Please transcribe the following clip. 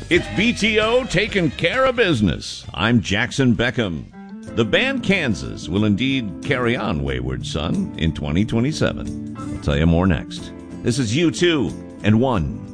It's BTO taking care of business. I'm Jackson Beckham. The band Kansas will indeed carry on Wayward Son in 2027. I'll tell you more next. This is U2 and One.